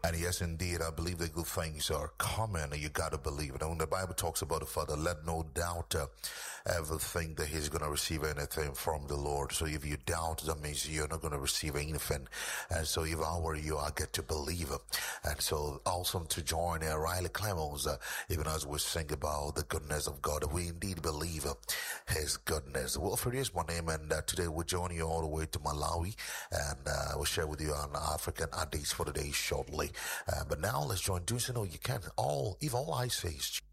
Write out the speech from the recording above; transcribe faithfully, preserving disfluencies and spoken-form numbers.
And yes, indeed, I believe that good things are coming. You got to believe it. And when the Bible talks about the Father, let no doubt uh, ever think that he's going to receive anything from the Lord. So if you doubt, that means you're not going to receive anything. And so if I were you, I get to believe it. And so awesome to join uh, Riley Clemons, uh, even as we sing about the goodness of God. We indeed believe uh, his goodness. Well, for this, my name, and uh, today we'll join you all the way to Malawi, and uh, we'll share with you on African updates for the day shortly. Uh, but now let's join. Do you know you can all, if all I say is